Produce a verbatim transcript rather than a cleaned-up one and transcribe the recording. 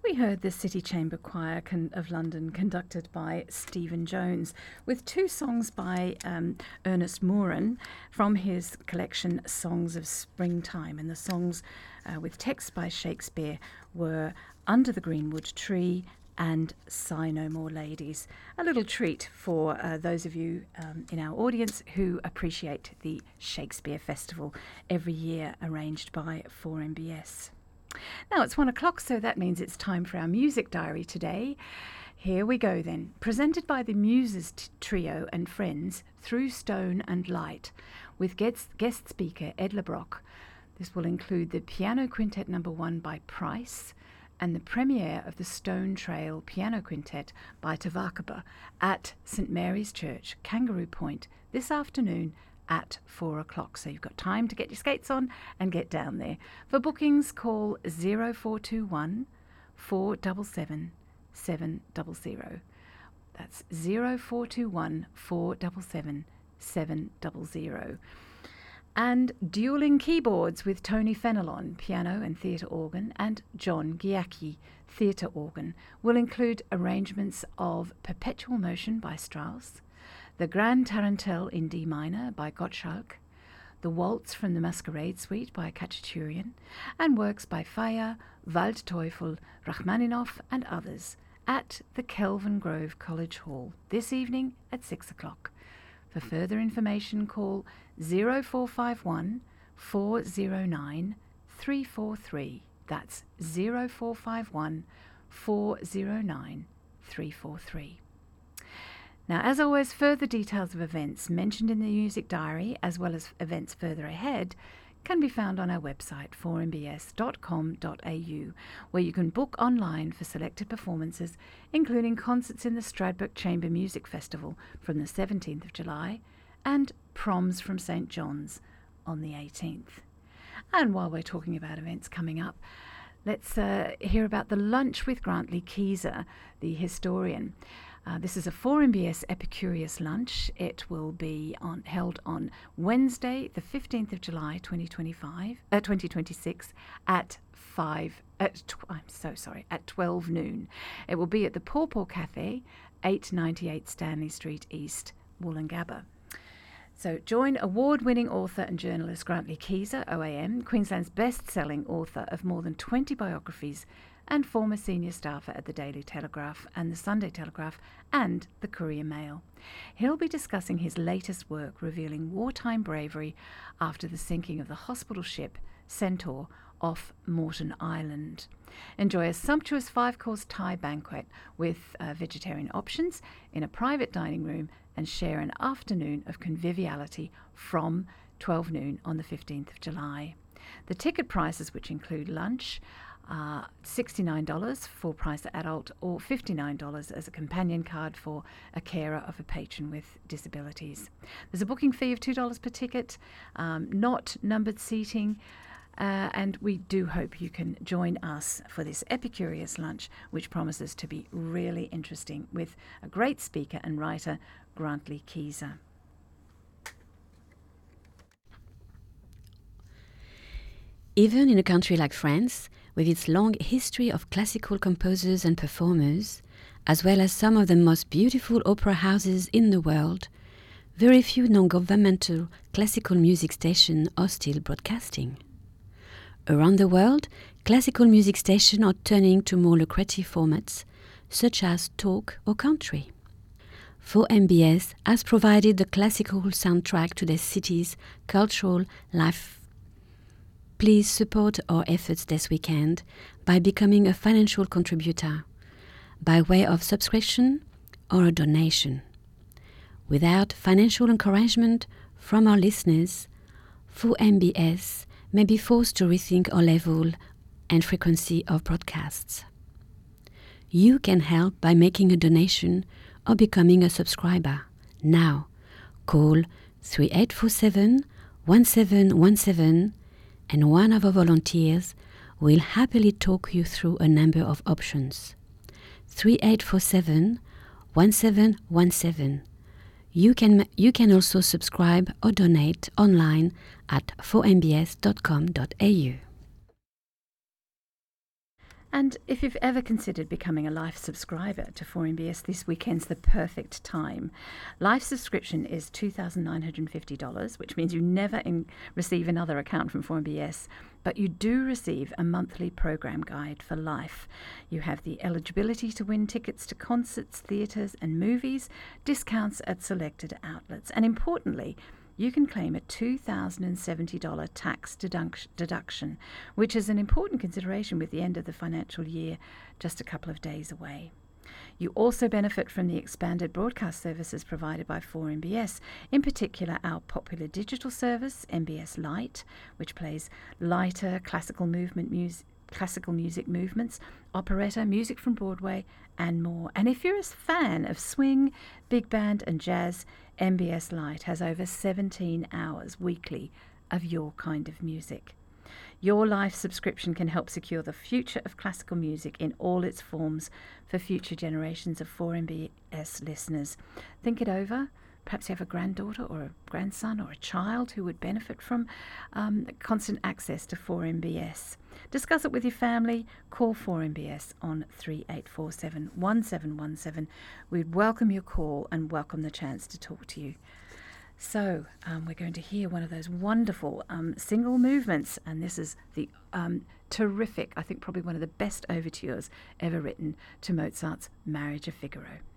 We heard the City Chamber Choir con- of London, conducted by Stephen Jones, with two songs by um, Ernest Moran from his collection Songs of Springtime. And the songs uh, with text by Shakespeare were Under the Greenwood Tree and Sigh No More Ladies. A little treat for uh, those of you um, in our audience who appreciate the Shakespeare Festival every year, arranged by four M B S. Now it's one o'clock, so that means it's time for our music diary today. Here we go then. Presented by the Muses t- Trio and Friends, Through Stone and Light, with guest, guest speaker Ed LeBrock. This will include the Piano Quintet Number One by Price and the premiere of the Stone Trail Piano Quintet by Tavakaba at St Mary's Church, Kangaroo Point, this afternoon at four o'clock. So you've got time to get your skates on and get down there. For bookings, call zero four two one, four seven seven, seven zero zero. That's zero four two one, four seven seven, seven zero zero. And Dueling Keyboards with Tony Fenelon, piano and theatre organ, and John Giacchi, theatre organ, will include arrangements of Perpetual Motion by Strauss, the Grand Tarantelle in D minor by Gottschalk, the Waltz from the Masquerade Suite by Khachaturian, and works by Faya, Waldteufel, Rachmaninoff, and others at the Kelvin Grove College Hall this evening at six o'clock. For further information, call zero four five one, four zero nine, three four three. That's zero four five one, four zero nine, three four three. Now, as always, further details of events mentioned in the music diary, as well as events further ahead, can be found on our website, four m b s dot com dot a u, where you can book online for selected performances, including concerts in the Stradbroke Chamber Music Festival from the seventeenth of July and Proms from St John's on the eighteenth. And while we're talking about events coming up, let's uh, hear about the Lunch with Grantley Keyser, the historian. Uh, this is a four M B S Epicurious Lunch. It will be on, held on Wednesday, the fifteenth of July, twenty twenty-five, uh, twenty twenty-six, at five. At tw- I'm so sorry, at twelve noon. It will be at the Paw Paw Cafe, eight ninety-eight Stanley Street East, Woolloongabba. So join award-winning author and journalist Grantley Keyser, O A M, Queensland's best-selling author of more than twenty biographies, and former senior staffer at the Daily Telegraph and the Sunday Telegraph and the Courier Mail. He'll be discussing his latest work revealing wartime bravery after the sinking of the hospital ship Centaur off Moreton Island. Enjoy a sumptuous five-course Thai banquet with uh, vegetarian options in a private dining room and share an afternoon of conviviality from twelve noon on the fifteenth of July. The ticket prices, which include lunch, Uh, sixty-nine dollars full price adult, or fifty-nine dollars as a companion card for a carer of a patron with disabilities. There's a booking fee of two dollars per ticket, um, not numbered seating, uh, and we do hope you can join us for this Epicurious Lunch, which promises to be really interesting, with a great speaker and writer, Grantley Keyser. Even in a country like France, with its long history of classical composers and performers, as well as some of the most beautiful opera houses in the world, very few non-governmental classical music stations are still broadcasting. Around the world, classical music stations are turning to more lucrative formats, such as talk or country. four M B S has provided the classical soundtrack to their city's cultural life. Please support our efforts this weekend by becoming a financial contributor, by way of subscription or a donation. Without financial encouragement from our listeners, four M B S may be forced to rethink our level and frequency of broadcasts. You can help by making a donation or becoming a subscriber. Now, call three eight four seven, one seven one seven and one of our volunteers will happily talk you through a number of options. three eight four seven, one seven one seven. You can, you can also subscribe or donate online at four m b s dot com dot a u. And if you've ever considered becoming a Life subscriber to four M B S, this weekend's the perfect time. Life subscription is two thousand nine hundred fifty dollars, which means you never in- receive another account from four M B S, but you do receive a monthly program guide for life. You have the eligibility to win tickets to concerts, theatres and movies, discounts at selected outlets, and importantly, you can claim a two thousand seventy dollars tax deduct- deduction, which is an important consideration with the end of the financial year just a couple of days away. You also benefit from the expanded broadcast services provided by four M B S, in particular our popular digital service, M B S Lite, which plays lighter classical movement music, classical music movements, operetta, music from Broadway, and more. And if you're a fan of swing, big band and jazz, M B S Lite has over seventeen hours weekly of your kind of music. Your Life subscription can help secure the future of classical music in all its forms for future generations of four M B S listeners. Think it over. Perhaps you have a granddaughter or a grandson or a child who would benefit from um, constant access to four M B S. Discuss it with your family. Call four M B S on three eight four seven, one seven one seven. We'd welcome your call and welcome the chance to talk to you. So um, we're going to hear one of those wonderful um, single movements, and this is the um, terrific, I think probably one of the best overtures ever written to Mozart's Marriage of Figaro.